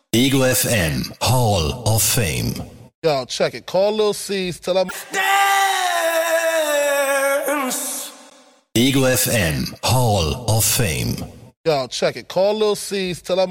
Eagle FM Hall of Fame. Y'all check it. Call Lil C's till I'm Dance. Eagle FM Hall of Fame. Y'all check it. Call Lil C's till I'm